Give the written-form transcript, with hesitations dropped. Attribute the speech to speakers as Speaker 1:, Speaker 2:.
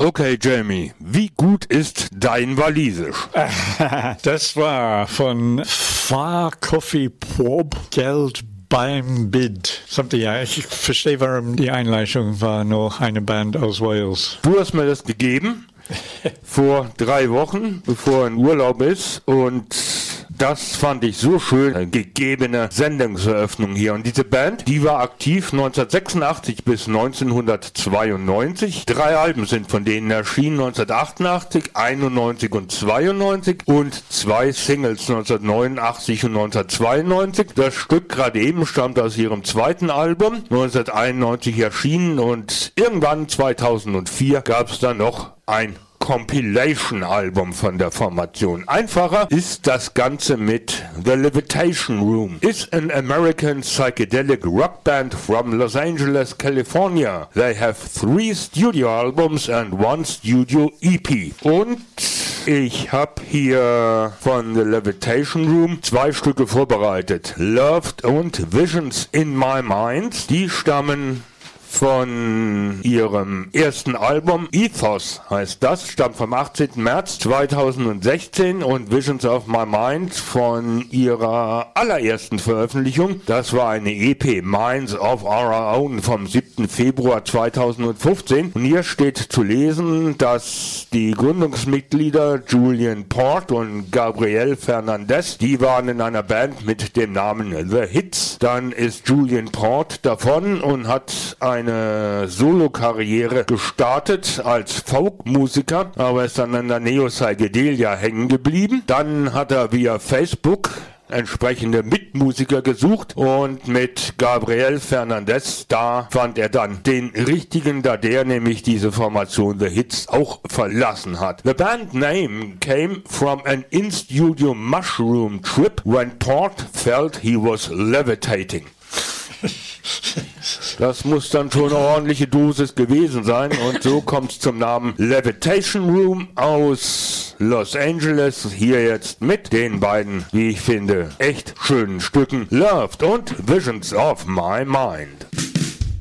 Speaker 1: Okay, Jamie, wie gut ist dein Walisisch?
Speaker 2: Das war von Far Coffee Prob Geld beim Bid. Ja, ich verstehe, warum die Einleitung war noch eine Band aus Wales.
Speaker 1: Du hast mir das gegeben vor 3 Wochen, bevor er in Urlaub ist, und das fand ich so schön, eine gegebene Sendungseröffnung hier. Und diese Band, die war aktiv 1986 bis 1992. 3 Alben sind von denen erschienen, 1988, 91 und 92 und 2 Singles 1989 und 1992. Das Stück gerade eben stammt aus ihrem zweiten Album, 1991 erschienen, und irgendwann 2004 gab es dann noch ein Compilation-Album von der Formation. Einfacher ist das Ganze mit The Levitation Room. Is an American psychedelic rock band from Los Angeles, California. They have 3 studio albums and 1 studio EP. Und ich habe hier von The Levitation Room 2 Stücke vorbereitet. Loved und Visions in My Mind. Die stammen von ihrem ersten Album, Ethos heißt das, stammt vom 18. März 2016, und Visions of My Mind von ihrer allerersten Veröffentlichung. Das war eine EP, Minds of Our Own, vom 7. Februar 2015. Und hier steht zu lesen, dass die Gründungsmitglieder Julian Port und Gabriel Fernandez, die waren in einer Band mit dem Namen The Hits. Dann ist Julian Port davon und hat eine Solo-Karriere gestartet als Folk-Musiker, aber ist dann an der Neo-Psychedelia hängen geblieben. Dann hat er via Facebook entsprechende Mitmusiker gesucht, und mit Gabriel Fernandez, da fand er dann den richtigen, da der nämlich diese Formation The Hits auch verlassen hat. The band name came from an in-studio mushroom trip when Port felt he was levitating. Das muss dann schon eine ordentliche Dosis gewesen sein, und so kommt es zum Namen Levitation Room aus Los Angeles. Hier jetzt mit den beiden, wie ich finde, echt schönen Stücken Loved und Visions of My Mind.